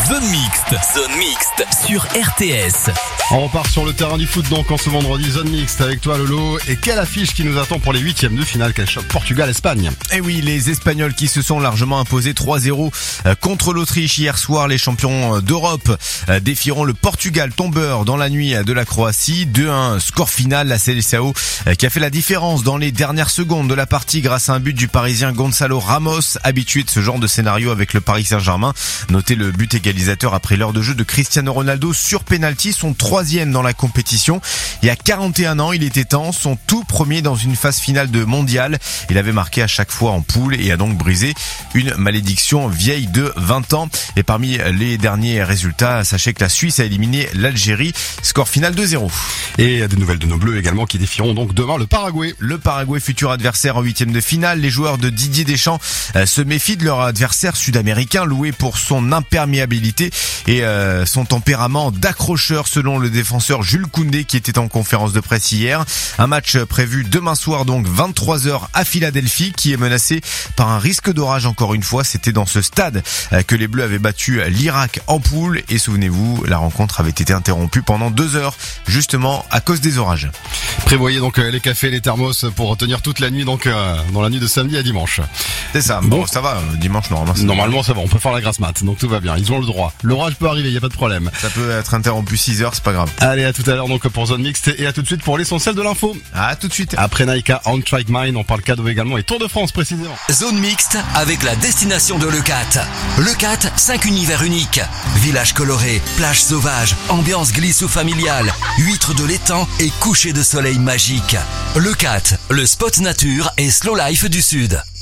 Zone mixte sur RTS. On repart sur le terrain du foot donc en ce vendredi, zone mixte avec toi Lolo. Et quelle affiche qui nous attend pour les huitièmes de finale, quel choc Portugal-Espagne. Et oui, les Espagnols qui se sont largement imposés 3-0 contre l'Autriche hier soir. Les champions d'Europe défieront le Portugal tombeur dans la nuit de la Croatie. 2-1 score final, la Seleção qui a fait la différence dans les dernières secondes de la partie grâce à un but du Parisien Gonçalo Ramos, habitué de ce genre de scénario avec le Paris Saint-Germain. Notez le but égalisateur après l'heure de jeu de Cristiano Ronaldo sur penalty, son troisième dans la compétition. Il y a 41 ans, il était temps, son tout premier dans une phase finale de mondial. Il avait marqué à chaque fois en poule et a donc brisé une malédiction vieille de 20 ans. Et parmi les derniers résultats, sachez que la Suisse a éliminé l'Algérie, score final 2-0. Et des nouvelles de nos Bleus également qui défieront donc demain le Paraguay. Le Paraguay, futur adversaire en huitième de finale. Les joueurs de Didier Deschamps se méfient de leur adversaire sud-américain, loué pour son imperméabilité et son tempérament d'accrocheur selon le défenseur Jules Koundé qui était en conférence de presse hier. Un match prévu demain soir donc 23h à Philadelphie qui est menacé par un risque d'orage encore une fois. C'était dans ce stade que les Bleus avaient battu l'Irak en poule et souvenez-vous, la rencontre avait été interrompue pendant 2 heures justement à cause des orages. Prévoyez donc les cafés et les thermos pour retenir toute la nuit donc dans la nuit de samedi à dimanche. C'est ça, bon ça va, dimanche normalement ça va, on peut faire la grasse mat, donc tout va bien, ils ont le droit. L'orage peut arriver, il y a pas de problème. Ça peut être interrompu 6 heures, c'est pas grave. Allez, à tout à l'heure donc pour Zone Mixte et à tout de suite pour l'essentiel de l'info. À tout de suite. Après Naika, On Strike Mine, on parle cadeau également et Tour de France précisément. Zone mixte avec la destination de Leucate. Leucate, 5 univers uniques. Village coloré, plage sauvage, ambiance glissou familiale, huîtres de l'étang et coucher de soleil magique. Leucate, le spot nature et slow life du Sud.